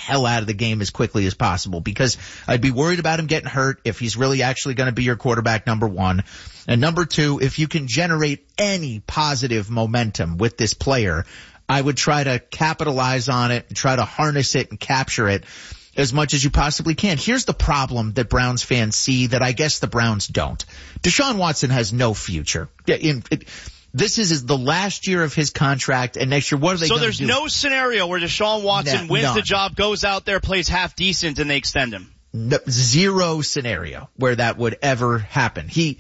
hell out of the game as quickly as possible, because I'd be worried about him getting hurt if he's really actually going to be your quarterback, number one. And number two, if you can generate any positive momentum with this player, I would try to capitalize on it and try to harness it and capture it as much as you possibly can. Here's the problem that Browns fans see that I guess the Browns don't. Deshaun Watson has no future. This is the last year of his contract, and next year, what are they going to do? So there's no scenario where Deshaun Watson wins the job, goes out there, plays half decent, and they extend him? No, zero scenario where that would ever happen. He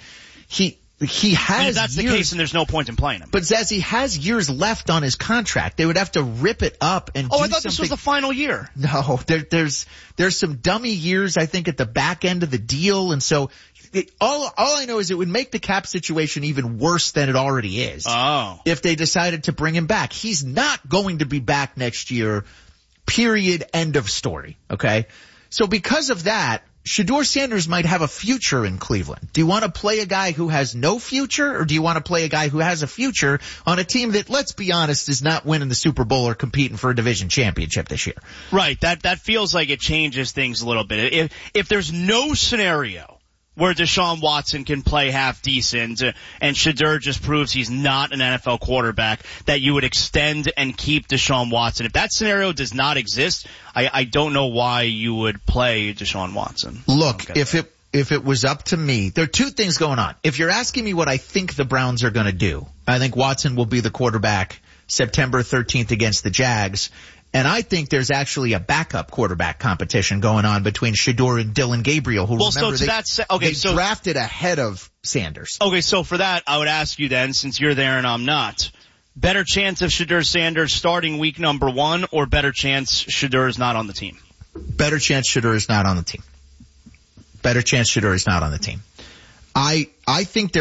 has if that's years, the case, and there's no point in playing him. But Zaz, he has years left on his contract. They would have to rip it up and do I thought something. This was the final year. No, there's some dummy years, I think, at the back end of the deal. And so all I know is it would make the cap situation even worse than it already is. Oh. If they decided to bring him back. He's not going to be back next year, period, end of story. Okay? So because of that, Shedeur Sanders might have a future in Cleveland. Do you want to play a guy who has no future, or do you want to play a guy who has a future on a team that, let's be honest, is not winning the Super Bowl or competing for a division championship this year? Right. That feels like it changes things a little bit. If there's no scenario where Deshaun Watson can play half decent and Shedeur just proves he's not an NFL quarterback, that you would extend and keep Deshaun Watson. If that scenario does not exist, I don't know why you would play Deshaun Watson. Look, if it was up to me, there are two things going on. If you're asking me what I think the Browns are going to do, I think Watson will be the quarterback September 13th against the Jags. And I think there's actually a backup quarterback competition going on between Shedeur and Dylan Gabriel, who they drafted ahead of Sanders. Okay, so for that, I would ask you then, since you're there and I'm not, better chance of Shedeur Sanders starting week number 1, or better chance Shedeur is not on the team? Better chance Shedeur is not on the team. Better chance Shedeur is not on the team. I think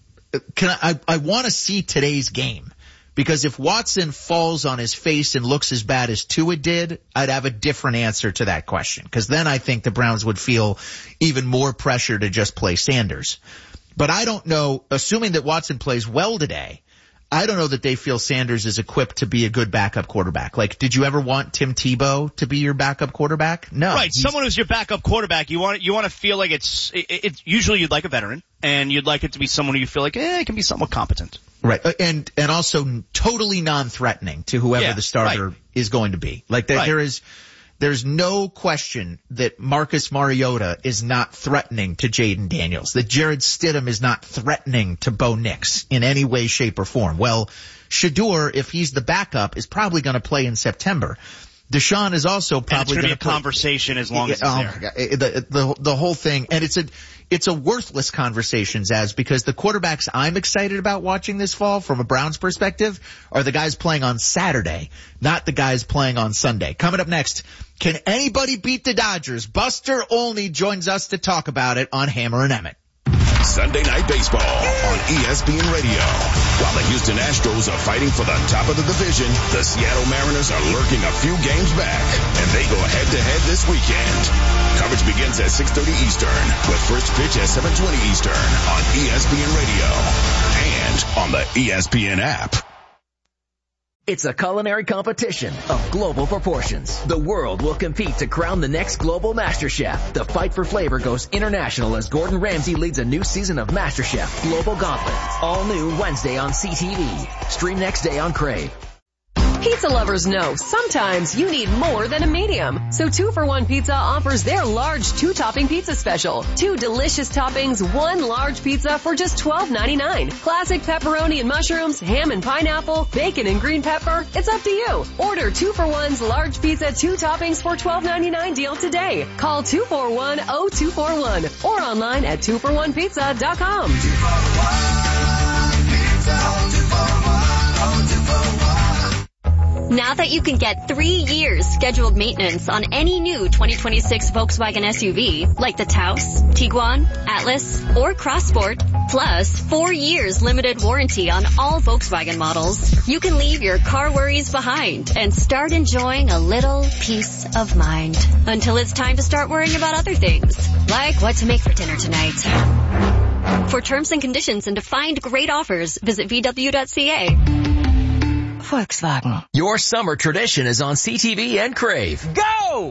I want to see today's game. Because if Watson falls on his face and looks as bad as Tua did, I'd have a different answer to that question. Because then I think the Browns would feel even more pressure to just play Sanders. But I don't know, assuming that Watson plays well today, I don't know that they feel Sanders is equipped to be a good backup quarterback. Like, did you ever want Tim Tebow to be your backup quarterback? No. Right, someone who's your backup quarterback, you want to feel like it's usually you'd like a veteran, and you'd like it to be someone who you feel like, it can be somewhat competent. Right, and also totally non-threatening to whoever the starter is going to be. Like, there's no question that Marcus Mariota is not threatening to Jaden Daniels, that Jarrett Stidham is not threatening to Bo Nix in any way, shape, or form. Well, Shedeur, if he's the backup, is probably going to play in September. Deshaun is also probably going to be a conversation as long as it's there. God, the whole thing, and it's a worthless conversation, Zaz, because the quarterbacks I'm excited about watching this fall from a Browns perspective are the guys playing on Saturday, not the guys playing on Sunday. Coming up next, can anybody beat the Dodgers? Buster Olney joins us to talk about it on Hammer and Emmett. Sunday Night Baseball on ESPN Radio. While the Houston Astros are fighting for the top of the division, the Seattle Mariners are lurking a few games back, and they go head-to-head this weekend. Coverage begins at 6:30 Eastern, with first pitch at 7:20 Eastern on ESPN Radio and on the ESPN app. It's a culinary competition of global proportions. The world will compete to crown the next global MasterChef. The fight for flavor goes international as Gordon Ramsay leads a new season of MasterChef Global Gauntlet. All new Wednesday on CTV. Stream next day on Crave. Pizza lovers know sometimes you need more than a medium. So 2-for-1 Pizza offers their large 2-topping pizza special. 2 delicious toppings, 1 large pizza for just $12.99. Classic pepperoni and mushrooms, ham and pineapple, bacon and green pepper. It's up to you. Order 2-for-1's large pizza 2 toppings for $12.99 deal today. Call 241-0241 or online at 2for1pizza.com. 2-for-1 Pizza, 2-for-1, 2-for-1. Now that you can get 3 years scheduled maintenance on any new 2026 Volkswagen SUV, like the Taos, Tiguan, Atlas, or Crossport, plus 4 years limited warranty on all Volkswagen models, you can leave your car worries behind and start enjoying a little peace of mind. Until it's time to start worrying about other things, like what to make for dinner tonight. For terms and conditions and to find great offers, visit VW.ca. Volkswagen. Your summer tradition is on CTV and Crave. Go!